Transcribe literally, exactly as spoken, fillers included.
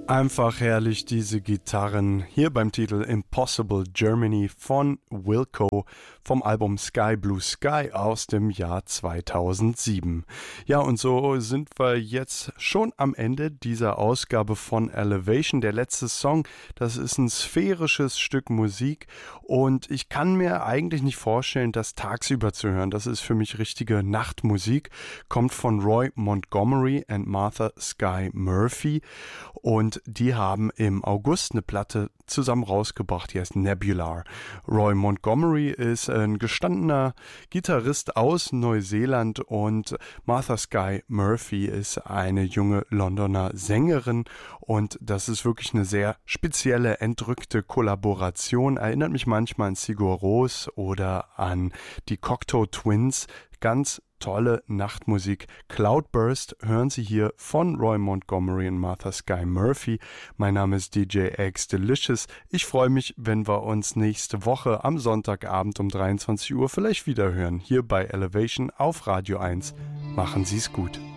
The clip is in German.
Einfach herrlich, diese Gitarren hier beim Titel Impossible Germany von Wilco vom Album Sky Blue Sky aus dem Jahr zweitausendsieben. Ja, und so sind wir jetzt schon am Ende dieser Ausgabe von Elevation. Der letzte Song, das ist ein sphärisches Stück Musik und ich kann mir eigentlich nicht vorstellen, das tagsüber zu hören. Das ist für mich richtige Nachtmusik, kommt von Roy Montgomery and Martha Sky Murphy und die haben im August eine Platte zusammen rausgebracht, die heißt Nebular. Roy Montgomery ist ein gestandener Gitarrist aus Neuseeland und Martha Sky Murphy ist eine junge Londoner Sängerin und das ist wirklich eine sehr spezielle, entrückte Kollaboration. Erinnert mich manchmal an Sigur Rós oder an die Cocteau Twins. Ganz tolle Nachtmusik. Cloudburst hören Sie hier von Roy Montgomery und Martha Sky Murphy. Mein Name ist D J X Delicious. Ich freue mich, wenn wir uns nächste Woche am Sonntagabend um dreiundzwanzig Uhr vielleicht wieder hören. Hier bei Elevation auf Radio eins. Machen Sie es gut.